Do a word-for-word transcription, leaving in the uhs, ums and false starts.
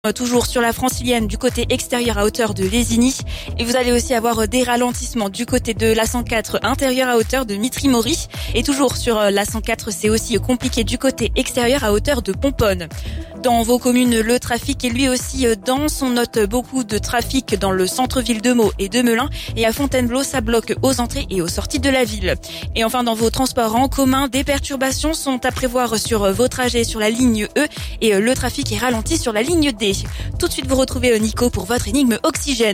Toujours sur la francilienne du côté extérieur à hauteur de Lézigny. Et vous allez aussi avoir des ralentissements du côté de l'A cent quatre intérieur à hauteur de Mitry-Mory. Et toujours sur l'A cent quatre, c'est aussi compliqué du côté extérieur à hauteur de Pomponne. Dans vos communes, le trafic est lui aussi dense. On note beaucoup de trafic dans le centre-ville de Meaux et de Melun. Et à Fontainebleau, ça bloque aux entrées et aux sorties de la ville. Et enfin, dans vos transports en commun, des perturbations sont à prévoir sur vos trajets sur la ligne E. Et le trafic est ralenti sur la ligne D. Tout de suite, vous retrouvez Nico pour votre énigme Oxygène.